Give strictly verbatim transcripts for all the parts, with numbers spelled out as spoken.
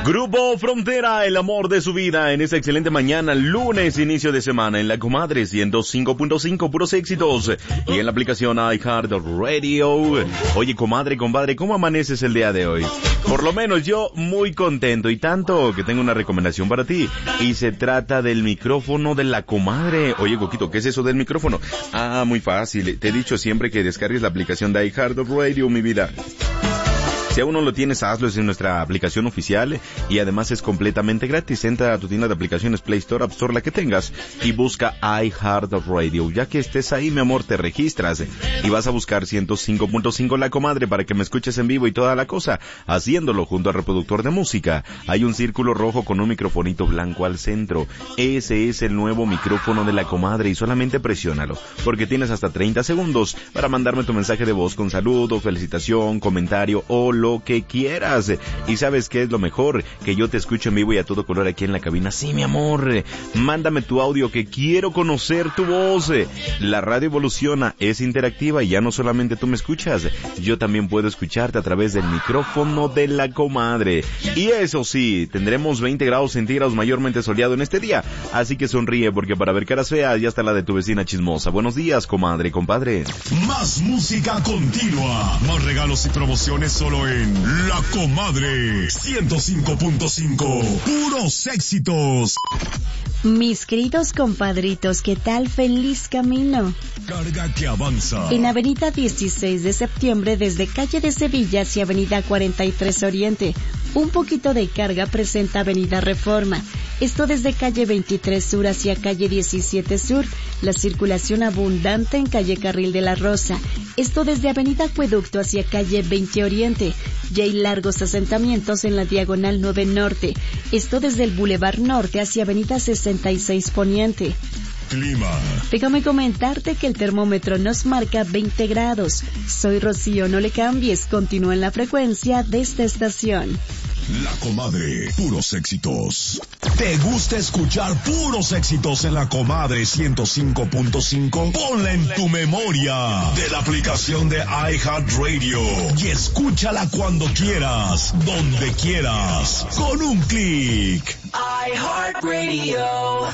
Grupo Frontera, el amor de su vida en esta excelente mañana, lunes, inicio de semana, en la Comadre ciento cinco punto cinco, puros éxitos, y en la aplicación iHeartRadio. Oye, comadre, compadre, ¿cómo amaneces el día de hoy? Por lo menos yo muy contento, y tanto que tengo una recomendación para ti, y se trata del micrófono de la Comadre. Oye, Coquito, ¿qué es eso del micrófono? Ah, muy fácil, te he dicho siempre que descargues la aplicación de iHeartRadio, mi vida. Si aún no lo tienes, hazlo, es en nuestra aplicación oficial y además es completamente gratis. Entra a tu tienda de aplicaciones Play Store, App Store, la que tengas, y busca iHeartRadio. Ya que estés ahí, mi amor, te registras y vas a buscar ciento cinco punto cinco La Comadre para que me escuches en vivo y toda la cosa. Haciéndolo junto al reproductor de música, hay un círculo rojo con un microfonito blanco al centro. Ese es el nuevo micrófono de la Comadre y solamente presiónalo, porque tienes hasta treinta segundos para mandarme tu mensaje de voz con saludo, felicitación, comentario o lo lo que quieras. Y ¿sabes qué es lo mejor? Que yo te escucho en vivo y a todo color aquí en la cabina. Sí, mi amor, mándame tu audio, que quiero conocer tu voz. La radio evoluciona, es interactiva y ya no solamente tú me escuchas, yo también puedo escucharte a través del micrófono de la Comadre. Y eso sí, tendremos veinte grados centígrados, mayormente soleado en este día, así que sonríe, porque para ver caras feas ya está la de tu vecina chismosa. Buenos días, comadre, compadre. Más música continua, más regalos y promociones solo en La Comadre ciento cinco punto cinco. Puros éxitos. Mis queridos compadritos, ¿qué tal? Feliz camino. Carga que avanza. En Avenida dieciséis de septiembre, desde calle de Sevilla hacia Avenida cuarenta y tres Oriente. Un poquito de carga presenta Avenida Reforma. Esto desde calle veintitrés Sur hacia calle diecisiete Sur. La circulación abundante en calle Carril de la Rosa. Esto desde Avenida Acueducto hacia calle veinte Oriente. Ya hay largos asentamientos en la Diagonal nueve Norte. Esto desde el Boulevard Norte hacia Avenida sesenta y seis Poniente. Clima. Déjame comentarte que el termómetro nos marca veinte grados. Soy Rocío, no le cambies. Continúa en la frecuencia de esta estación. La Comadre, puros éxitos. ¿Te gusta escuchar puros éxitos en La Comadre ciento cinco punto cinco? Ponla en tu memoria de la aplicación de iHeartRadio y escúchala cuando quieras, donde quieras, con un clic. iHeartRadio.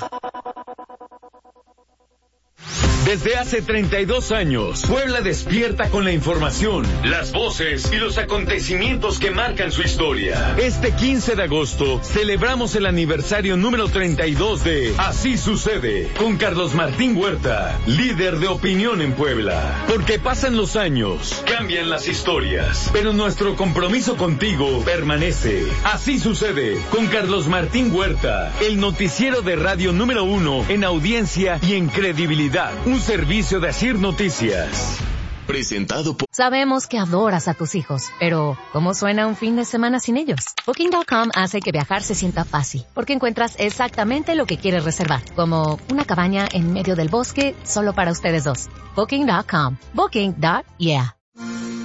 Desde hace treinta y dos años, Puebla despierta con la información, las voces y los acontecimientos que marcan su historia. Este quince de agosto celebramos el aniversario número treinta y dos de Así Sucede, con Carlos Martín Huerta, líder de opinión en Puebla. Porque pasan los años, cambian las historias, pero nuestro compromiso contigo permanece. Así Sucede, con Carlos Martín Huerta, el noticiero de radio número uno en audiencia y en credibilidad. Un servicio de Asir Noticias. Presentado por... Sabemos que adoras a tus hijos, pero ¿cómo suena un fin de semana sin ellos? Booking punto com hace que viajar se sienta fácil, porque encuentras exactamente lo que quieres reservar, como una cabaña en medio del bosque solo para ustedes dos. Booking punto com. Booking. Yeah.